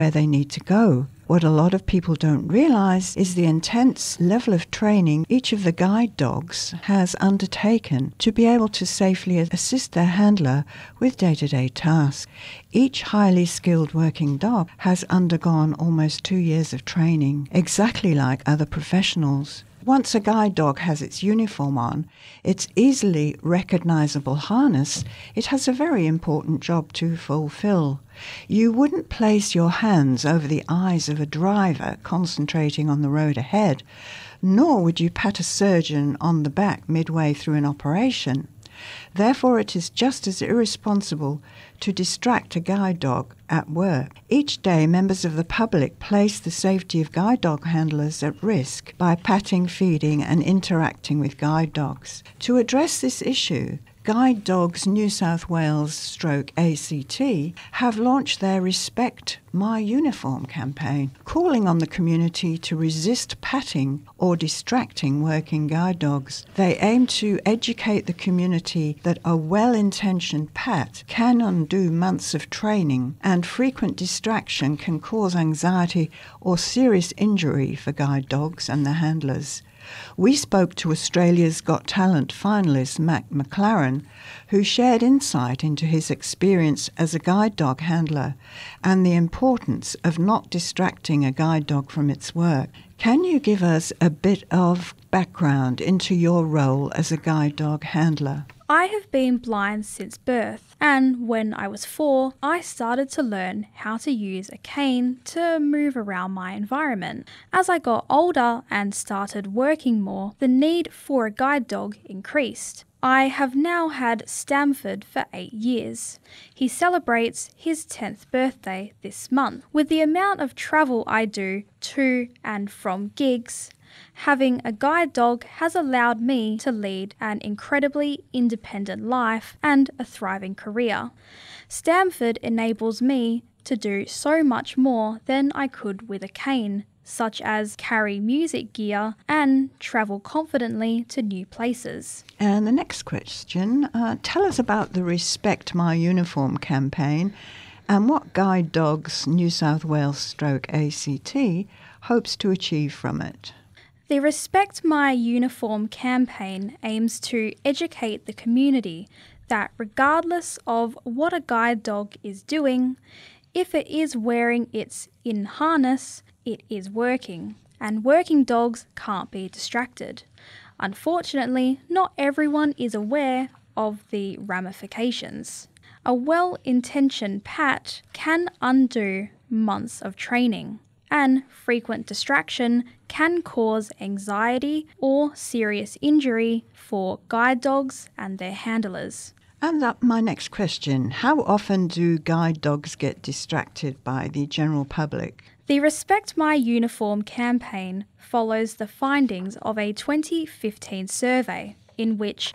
where they need to go. What a lot of people don't realize is the intense level of training each of the guide dogs has undertaken to be able to safely assist their handler with day-to-day tasks. Each highly skilled working dog has undergone almost 2 years of training, exactly like other professionals. Once a guide dog has its uniform on, its easily recognizable harness, it has a very important job to fulfill. You wouldn't place your hands over the eyes of a driver concentrating on the road ahead, nor would you pat a surgeon on the back midway through an operation. Therefore, it is just as irresponsible to distract a guide dog at work. Each day, members of the public place the safety of guide dog handlers at risk by patting, feeding, and interacting with guide dogs. To address this issue, Guide Dogs New South Wales /ACT have launched their Respect My Uniform campaign, calling on the community to resist patting or distracting working guide dogs. They aim to educate the community that a well-intentioned pat can undo months of training, and frequent distraction can cause anxiety or serious injury for guide dogs and their handlers. We spoke to Australia's Got Talent finalist Mac McLaren, who shared insight into his experience as a guide dog handler and the importance of not distracting a guide dog from its work. Can you give us a bit of background into your role as a guide dog handler? I have been blind since birth, and when I was 4, I started to learn how to use a cane to move around my environment. As I got older and started working more, the need for a guide dog increased. I have now had Stamford for 8 years. He celebrates his 10th birthday this month. With the amount of travel I do to and from gigs, having a guide dog has allowed me to lead an incredibly independent life and a thriving career. Stamford enables me to do so much more than I could with a cane, such as carry music gear and travel confidently to new places. And the next question, tell us about the Respect My Uniform campaign and what Guide Dogs New South Wales /ACT hopes to achieve from it. The Respect My Uniform campaign aims to educate the community that regardless of what a guide dog is doing, if it is wearing its in-harness, it is working, and working dogs can't be distracted. Unfortunately, not everyone is aware of the ramifications. A well-intentioned pat can undo months of training, and frequent distraction can cause anxiety or serious injury for guide dogs and their handlers. And my next question, how often do guide dogs get distracted by the general public? The Respect My Uniform campaign follows the findings of a 2015 survey in which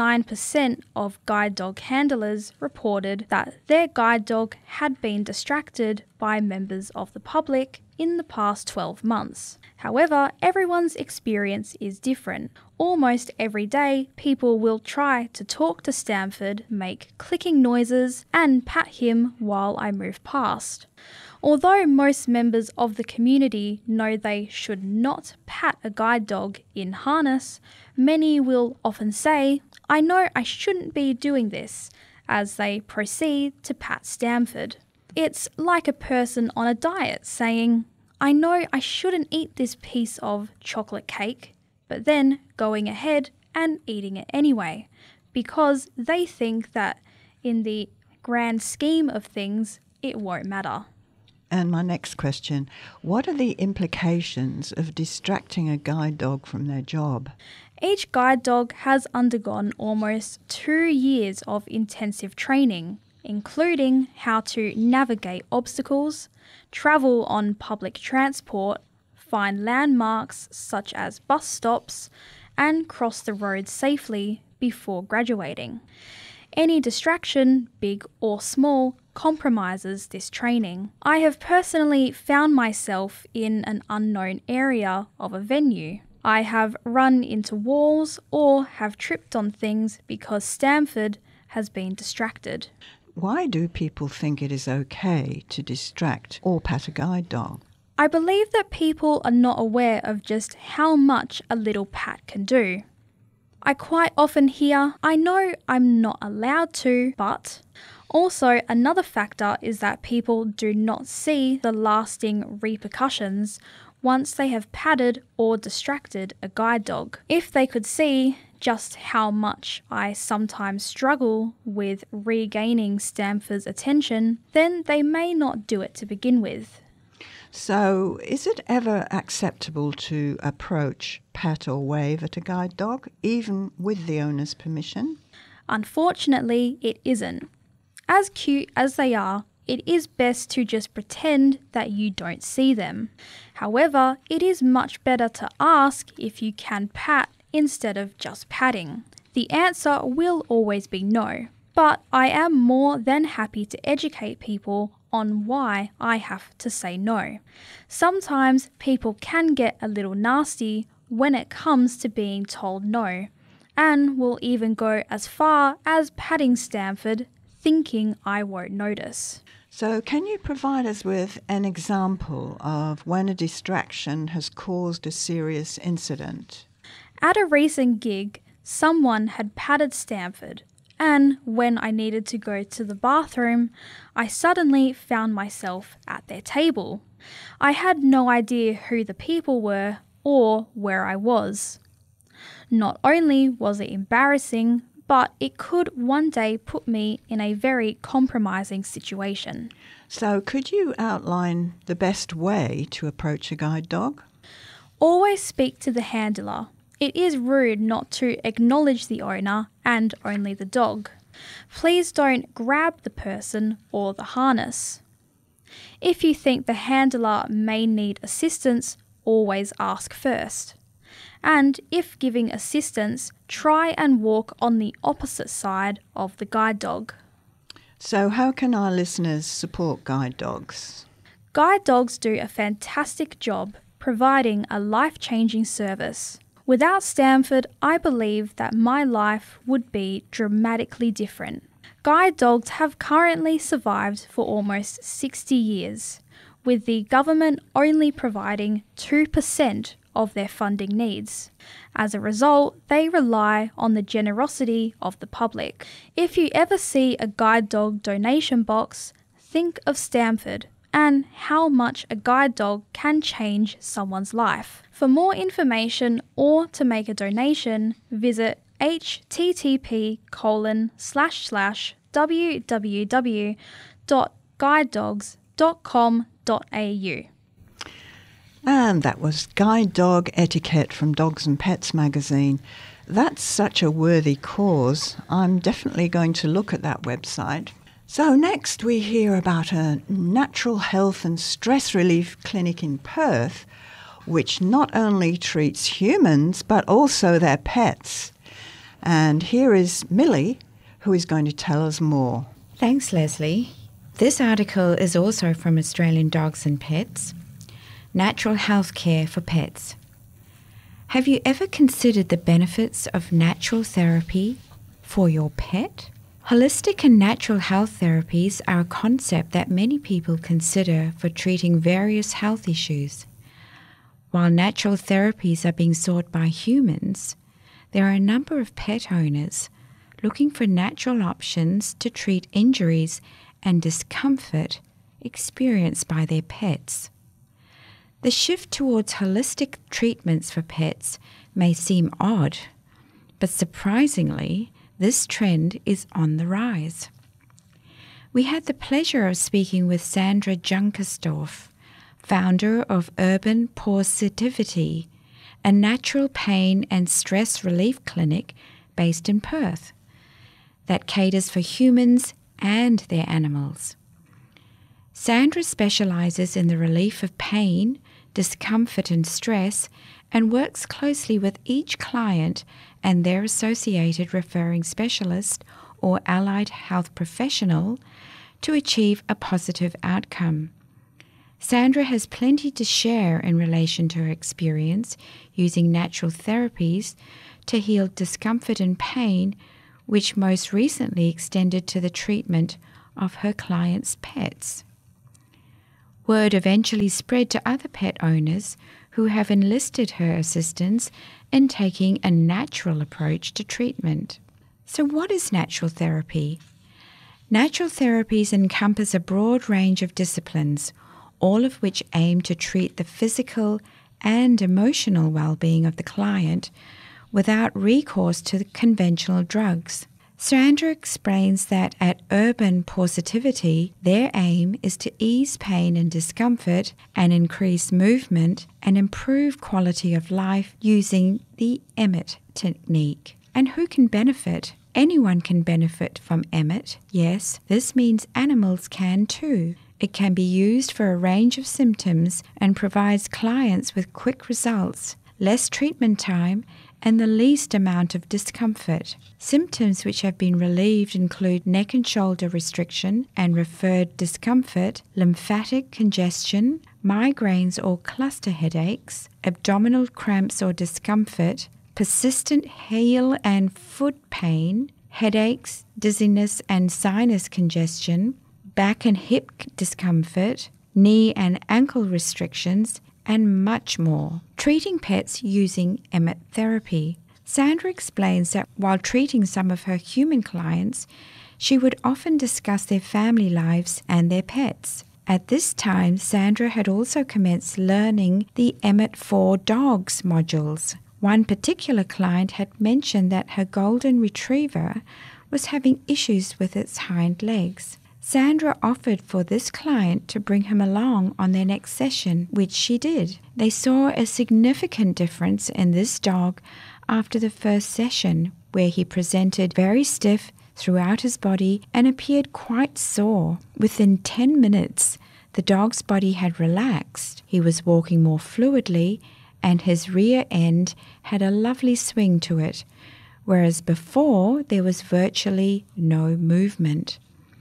89% of guide dog handlers reported that their guide dog had been distracted by members of the public in the past 12 months. However, everyone's experience is different. Almost every day, people will try to talk to Stamford, make clicking noises, and pat him while I move past. Although most members of the community know they should not pat a guide dog in harness, many will often say, "I know I shouldn't be doing this," as they proceed to pat Stamford. It's like a person on a diet saying, "I know I shouldn't eat this piece of chocolate cake," but then going ahead and eating it anyway, because they think that in the grand scheme of things, it won't matter. And my next question, what are the implications of distracting a guide dog from their job? Each guide dog has undergone almost 2 years of intensive training, including how to navigate obstacles, travel on public transport, find landmarks such as bus stops, and cross the road safely before graduating. Any distraction, big or small, compromises this training. I have personally found myself in an unknown area of a venue. I have run into walls or have tripped on things because Stamford has been distracted. Why do people think it is okay to distract or pat a guide dog? I believe that people are not aware of just how much a little pat can do. I quite often hear, "I know I'm not allowed to, but..." Also, another factor is that people do not see the lasting repercussions once they have patted or distracted a guide dog. If they could see just how much I sometimes struggle with regaining Stamford's attention, then they may not do it to begin with. So, is it ever acceptable to approach, pat or wave at a guide dog, even with the owner's permission? Unfortunately, it isn't. As cute as they are, it is best to just pretend that you don't see them. However, it is much better to ask if you can pat instead of just patting. The answer will always be no, but I am more than happy to educate people on why I have to say no. Sometimes people can get a little nasty when it comes to being told no, and will even go as far as patting Stamford, thinking I won't notice. So, can you provide us with an example of when a distraction has caused a serious incident? At a recent gig, someone had patted Stamford, and when I needed to go to the bathroom, I suddenly found myself at their table. I had no idea who the people were or where I was. Not only was it embarrassing, but it could one day put me in a very compromising situation. So, could you outline the best way to approach a guide dog? Always speak to the handler. It is rude not to acknowledge the owner and only the dog. Please don't grab the person or the harness. If you think the handler may need assistance, always ask first. And if giving assistance, try and walk on the opposite side of the guide dog. So, how can our listeners support guide dogs? Guide dogs do a fantastic job providing a life-changing service. Without Stamford, I believe that my life would be dramatically different. Guide dogs have currently survived for almost 60 years, with the government only providing 2% of their funding needs. As a result, they rely on the generosity of the public. If you ever see a guide dog donation box, think of Stamford and how much a guide dog can change someone's life. For more information or to make a donation, visit http://www.guidedogs.com.au. And that was Guide Dog Etiquette from Dogs and Pets magazine. That's such a worthy cause. I'm definitely going to look at that website. So next we hear about a natural health and stress relief clinic in Perth, which not only treats humans but also their pets. And here is Millie, who is going to tell us more. Thanks, Leslie. This article is also from Australian Dogs and Pets. Natural health care for pets. Have you ever considered the benefits of natural therapy for your pet? Holistic and natural health therapies are a concept that many people consider for treating various health issues. While natural therapies are being sought by humans, there are a number of pet owners looking for natural options to treat injuries and discomfort experienced by their pets. The shift towards holistic treatments for pets may seem odd, but surprisingly, this trend is on the rise. We had the pleasure of speaking with Sandra Junkersdorf, founder of Urban Positivity, a natural pain and stress relief clinic based in Perth that caters for humans and their animals. Sandra specialises in the relief of pain, discomfort and stress, and works closely with each client and their associated referring specialist or allied health professional to achieve a positive outcome. Sandra has plenty to share in relation to her experience using natural therapies to heal discomfort and pain, which most recently extended to the treatment of her clients' pets. Word eventually spread to other pet owners who have enlisted her assistance in taking a natural approach to treatment. So what is natural therapy? Natural therapies encompass a broad range of disciplines, all of which aim to treat the physical and emotional well-being of the client without recourse to the conventional drugs. Sandra explains that at Urban Positivity, their aim is to ease pain and discomfort and increase movement and improve quality of life using the Emmett technique. And who can benefit? Anyone can benefit from Emmett. Yes, this means animals can too. It can be used for a range of symptoms and provides clients with quick results, less treatment time, and the least amount of discomfort. Symptoms which have been relieved include neck and shoulder restriction and referred discomfort, lymphatic congestion, migraines or cluster headaches, abdominal cramps or discomfort, persistent heel and foot pain, headaches, dizziness and sinus congestion, back and hip discomfort, knee and ankle restrictions, and much more. Treating pets using Emmett therapy. Sandra explains that while treating some of her human clients, she would often discuss their family lives and their pets. At this time, Sandra had also commenced learning the Emmett for Dogs modules. One particular client had mentioned that her golden retriever was having issues with its hind legs. Sandra offered for this client to bring him along on their next session, which she did. They saw a significant difference in this dog after the first session, where he presented very stiff throughout his body and appeared quite sore. Within 10 minutes, the dog's body had relaxed. He was walking more fluidly, and his rear end had a lovely swing to it, whereas before there was virtually no movement.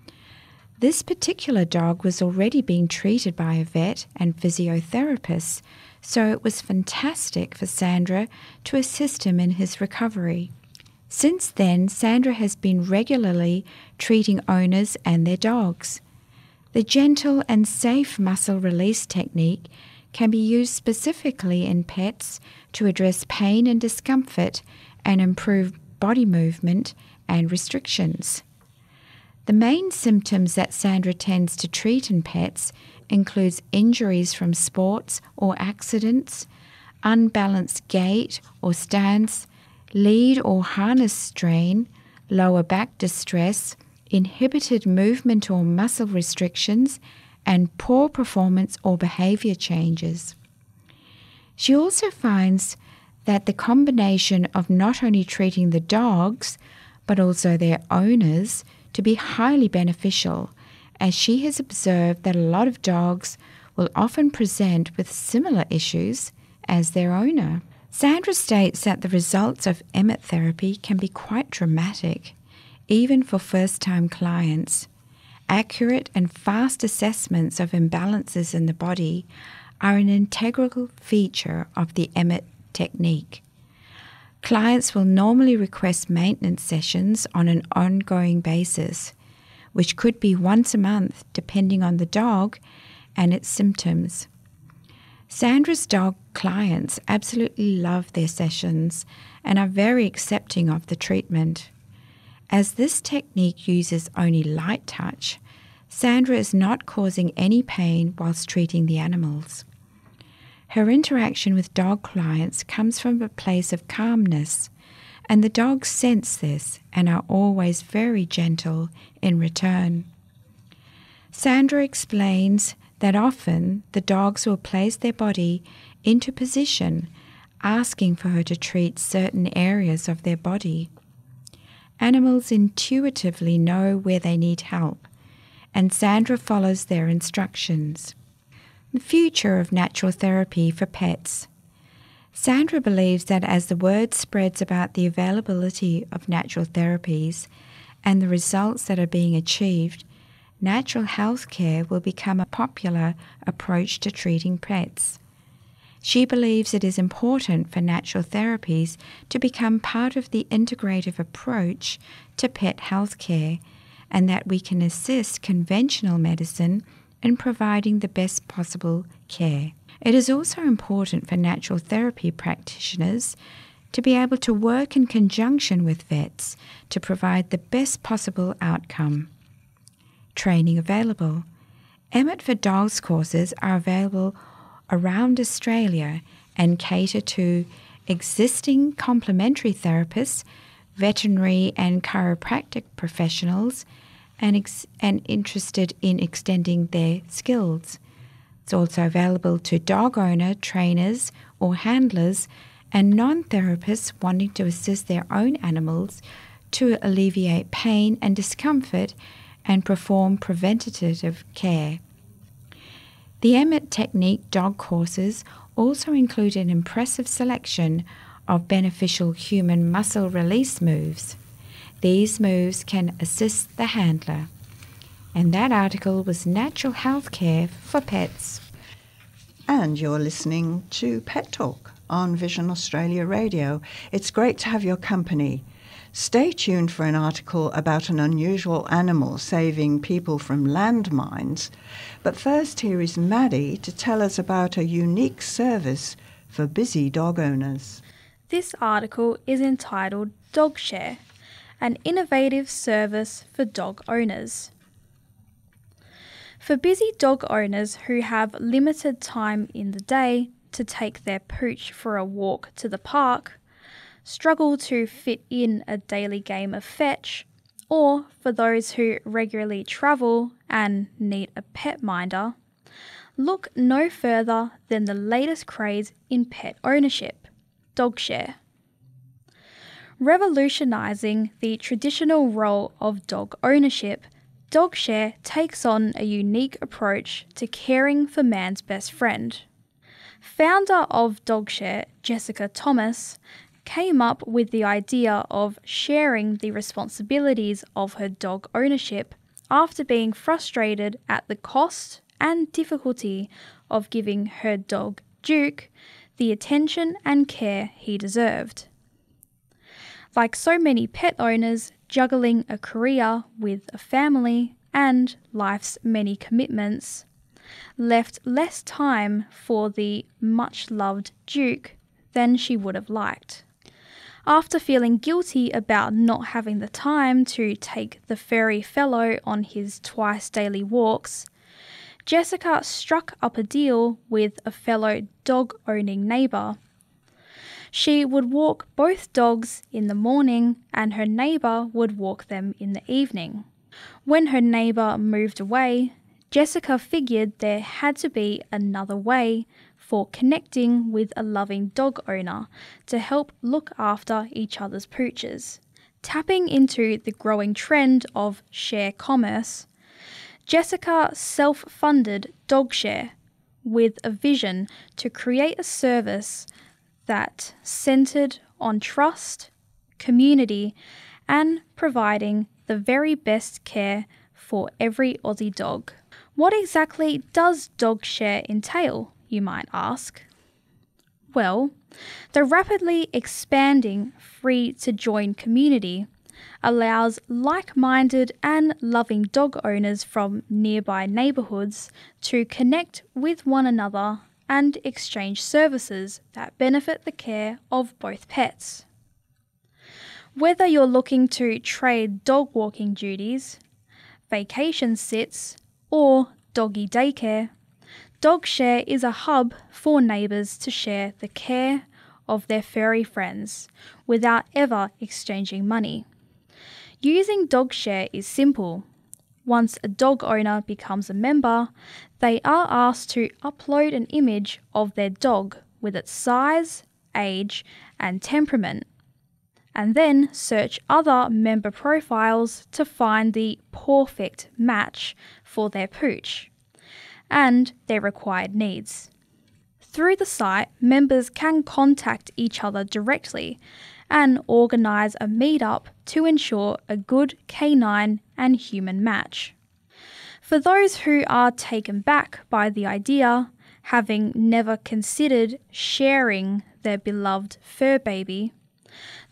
This particular dog was already being treated by a vet and physiotherapist, so it was fantastic for Sandra to assist him in his recovery. Since then, Sandra has been regularly treating owners and their dogs. The gentle and safe muscle release technique can be used specifically in pets to address pain and discomfort and improve body movement and restrictions. The main symptoms that Sandra tends to treat in pets includes injuries from sports or accidents, unbalanced gait or stance, lead or harness strain, lower back distress, inhibited movement or muscle restrictions, and poor performance or behavior changes. She also finds that the combination of not only treating the dogs, but also their owners to be highly beneficial, as she has observed that a lot of dogs will often present with similar issues as their owner. Sandra states that the results of Emmett therapy can be quite dramatic, even for first-time clients. Accurate and fast assessments of imbalances in the body are an integral feature of the Emmett technique. Clients will normally request maintenance sessions on an ongoing basis, which could be once a month depending on the dog and its symptoms. Sandra's dog clients absolutely love their sessions and are very accepting of the treatment. As this technique uses only light touch, Sandra is not causing any pain whilst treating the animals. Her interaction with dog clients comes from a place of calmness, and the dogs sense this and are always very gentle in return. Sandra explains that often the dogs will place their body into position, asking for her to treat certain areas of their body. Animals intuitively know where they need help, and Sandra follows their instructions. The future of natural therapy for pets. Sandra believes that as the word spreads about the availability of natural therapies and the results that are being achieved, natural health care will become a popular approach to treating pets. She believes it is important for natural therapies to become part of the integrative approach to pet health care, and that we can assist conventional medicine in providing the best possible care. It is also important for natural therapy practitioners to be able to work in conjunction with vets to provide the best possible outcome. Training available. Emmett for Dogs courses are available around Australia and cater to existing complementary therapists, veterinary and chiropractic professionals, and interested in extending their skills. It's also available to dog owner, trainers or handlers and non-therapists wanting to assist their own animals to alleviate pain and discomfort and perform preventative care. The Emmett Technique dog courses also include an impressive selection of beneficial human muscle release moves. These moves can assist the handler. And that article was Natural Health Care for Pets. And you're listening to Pet Talk on Vision Australia Radio. It's great to have your company. Stay tuned for an article about an unusual animal saving people from landmines. But first, here is Maddie to tell us about a unique service for busy dog owners. This article is entitled DogShare, an innovative service for dog owners. For busy dog owners who have limited time in the day to take their pooch for a walk to the park, struggle to fit in a daily game of fetch, or for those who regularly travel and need a pet minder, look no further than the latest craze in pet ownership, DogShare. Revolutionising the traditional role of dog ownership, DogShare takes on a unique approach to caring for man's best friend. Founder of DogShare, Jessica Thomas, came up with the idea of sharing the responsibilities of her dog ownership after being frustrated at the cost and difficulty of giving her dog, Duke, the attention and care he deserved. Like so many pet owners, juggling a career with a family and life's many commitments left less time for the much-loved Duke than she would have liked. After feeling guilty about not having the time to take the furry fellow on his twice daily walks, Jessica struck up a deal with a fellow dog-owning neighbour. She would walk both dogs in the morning and her neighbour would walk them in the evening. When her neighbour moved away, Jessica figured there had to be another way for connecting with a loving dog owner to help look after each other's pooches. Tapping into the growing trend of share commerce, Jessica self-funded DogShare with a vision to create a service that centered on trust, community, and providing the very best care for every Aussie dog. What exactly does DogShare entail, you might ask? Well, the rapidly expanding free-to-join community allows like-minded and loving dog owners from nearby neighbourhoods to connect with one another and exchange services that benefit the care of both pets. Whether you're looking to trade dog walking duties, vacation sits, or doggy daycare, DogShare is a hub for neighbours to share the care of their furry friends without ever exchanging money. Using DogShare is simple. Once a dog owner becomes a member, they are asked to upload an image of their dog with its size, age, and temperament, and then search other member profiles to find the perfect match for their pooch and their required needs. Through the site, members can contact each other directly and organise a meetup to ensure a good canine and human match. For those who are taken back by the idea, having never considered sharing their beloved fur baby,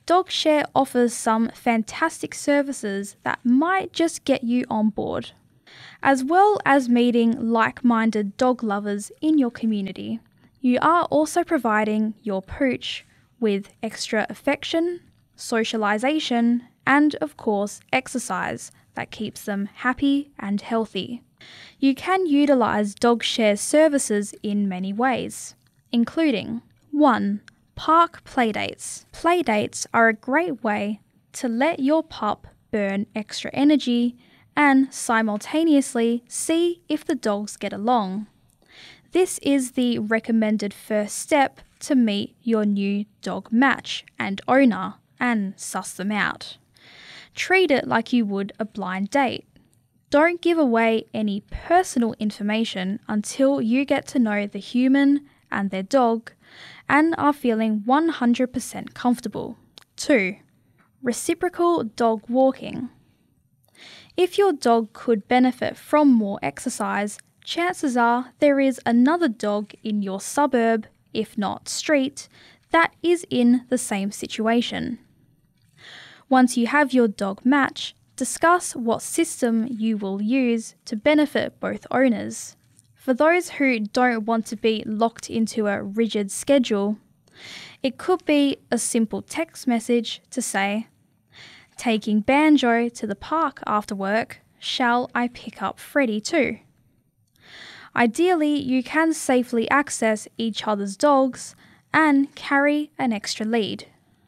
DogShare offers some fantastic services that might just get you on board. As well as meeting like-minded dog lovers in your community, you are also providing your pooch with extra affection, socialization, and of course exercise that keeps them happy and healthy. You can utilize DogShare services in many ways, including 1. Park playdates. Playdates are a great way to let your pup burn extra energy and simultaneously see if the dogs get along. This is the recommended first step to meet your new dog match and owner and suss them out. Treat it like you would a blind date. Don't give away any personal information until you get to know the human and their dog and are feeling 100% comfortable. 2. Reciprocal dog walking. If your dog could benefit from more exercise, chances are there is another dog in your suburb, if not street, that is in the same situation. Once you have your dog match, discuss what system you will use to benefit both owners. For those who don't want to be locked into a rigid schedule, it could be a simple text message to say, "Taking Banjo to the park after work, shall I pick up Freddie too?" Ideally, you can safely access each other's dogs and carry an extra lead.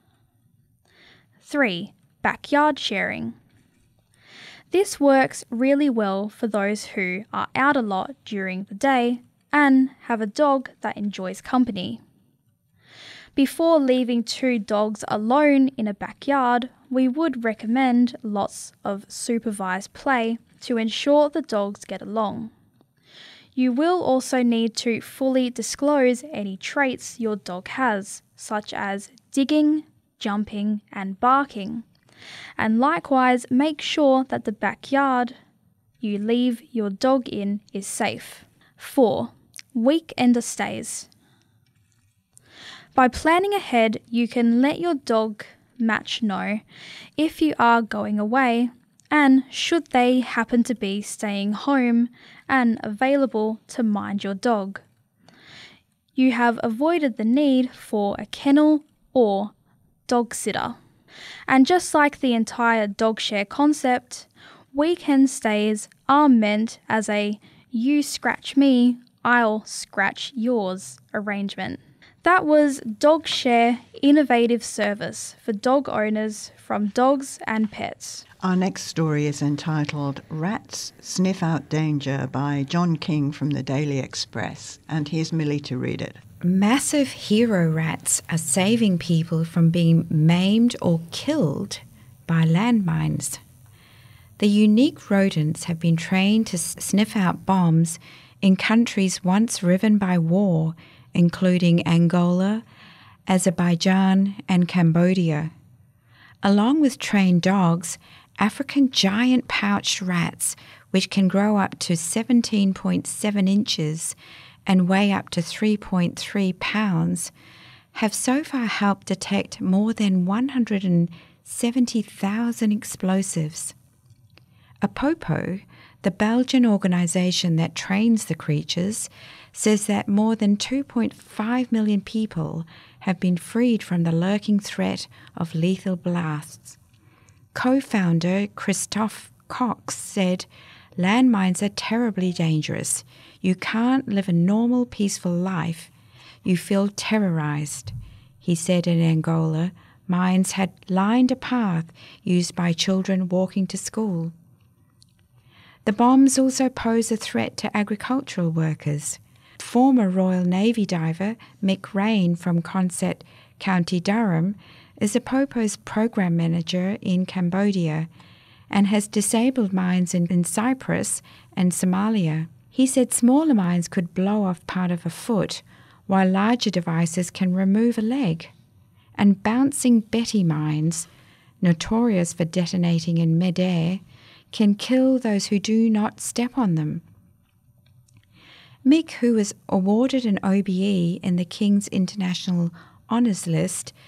3. Backyard sharing. This works really well for those who are out a lot during the day and have a dog that enjoys company. Before leaving 2 dogs alone in a backyard, we would recommend lots of supervised play to ensure the dogs get along. You will also need to fully disclose any traits your dog has, such as digging, jumping, and barking. And likewise, make sure that the backyard you leave your dog in is safe. 4. Weekender stays. By planning ahead, you can let your dog match know if you are going away and should they happen to be staying home and available to mind your dog. You have avoided the need for a kennel or dog sitter. And just like the entire DogShare concept, weekend stays are meant as a you scratch me, I'll scratch yours arrangement. That was DogShare innovative service for dog owners from Dogs and Pets. Our next story is entitled Rats Sniff Out Danger by John King from the Daily Express, and here's Millie to read it. Massive hero rats are saving people from being maimed or killed by landmines. The unique rodents have been trained to sniff out bombs in countries once riven by war, including Angola, Azerbaijan, and Cambodia. Along with trained dogs, African giant pouched rats, which can grow up to 17.7 inches and weigh up to 3.3 pounds, have so far helped detect more than 170,000 explosives. Apopo, the Belgian organisation that trains the creatures, says that more than 2.5 million people have been freed from the lurking threat of lethal blasts. Co-founder Christophe Cox said, "Landmines are terribly dangerous. You can't live a normal, peaceful life. You feel terrorized." He said in Angola, mines had lined a path used by children walking to school. The bombs also pose a threat to agricultural workers. Former Royal Navy diver Mick Rain from Consett, County Durham, is Apopo's program manager in Cambodia and has disabled mines in Cyprus and Somalia. He said smaller mines could blow off part of a foot, while larger devices can remove a leg. And bouncing Betty mines, notorious for detonating in mid-air, can kill those who do not step on them. Mick, who was awarded an OBE in the King's International Honours List,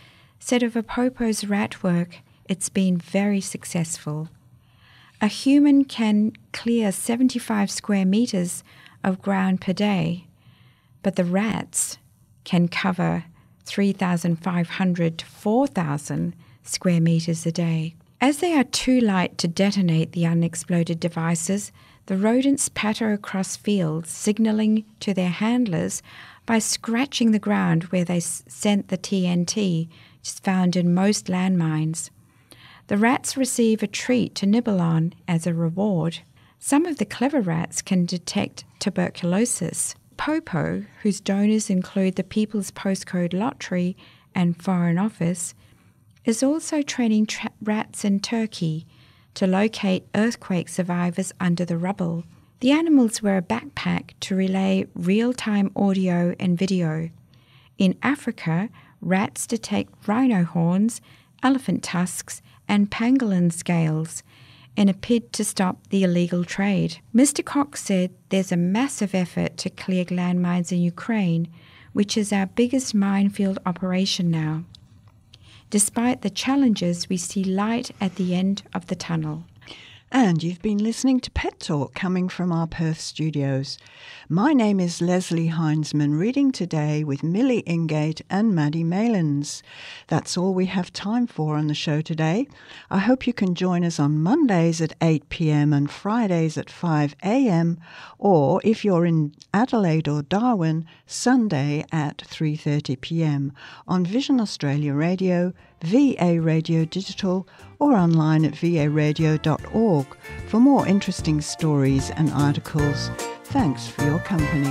said of Apopo's rat work, it's been very successful. A human can clear 75 square metres of ground per day, but the rats can cover 3,500 to 4,000 square metres a day. As they are too light to detonate the unexploded devices, the rodents patter across fields, signalling to their handlers by scratching the ground where they sent the TNT, which is found in most landmines. The rats receive a treat to nibble on as a reward. Some of the clever rats can detect tuberculosis. Popo, whose donors include the People's Postcode Lottery and Foreign Office, is also training rats in Turkey to locate earthquake survivors under the rubble. The animals wear a backpack to relay real-time audio and video. In Africa, rats detect rhino horns, elephant tusks, and pangolin scales in a bid to stop the illegal trade. Mr. Cox said there's a massive effort to clear landmines in Ukraine, which is our biggest minefield operation now. Despite the challenges, we see light at the end of the tunnel. And you've been listening to Pet Talk coming from our Perth studios. My name is Leslie Heinsman, reading today with Millie Ingate and Maddie Malins. That's all we have time for on the show today. I hope you can join us on Mondays at 8 p.m. and Fridays at 5 a.m. or if you're in Adelaide or Darwin, Sunday at 3:30 p.m. on Vision Australia Radio, VA Radio Digital, or online at varadio.org for more interesting stories and articles. Thanks for your company.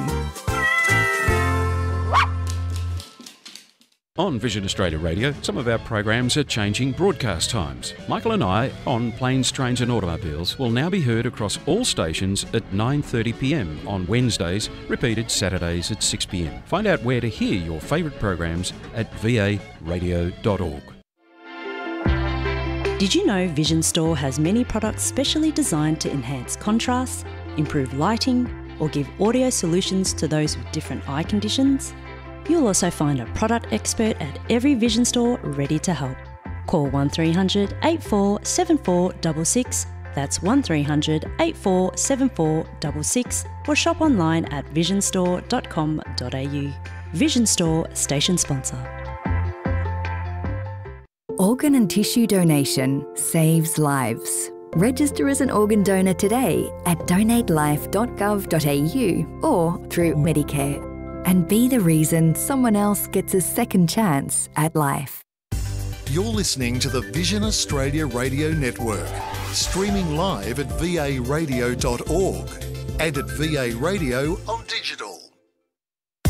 On Vision Australia Radio, some of our programs are changing broadcast times. Michael and I on Planes, Trains and Automobiles will now be heard across all stations at 9:30 p.m. on Wednesdays, repeated Saturdays at 6 p.m. Find out where to hear your favourite programs at varadio.org. Did you know Vision Store has many products specially designed to enhance contrast, improve lighting, or give audio solutions to those with different eye conditions? You'll also find a product expert at every Vision Store ready to help. Call 1300 84 7466, that's 1300 84 7466, or shop online at visionstore.com.au. Vision Store, station sponsor. Organ and tissue donation saves lives. Register as an organ donor today at donatelife.gov.au or through Medicare, and be the reason someone else gets a second chance at life. You're listening to the Vision Australia Radio Network, streaming live at varadio.org and at VA Radio on digital.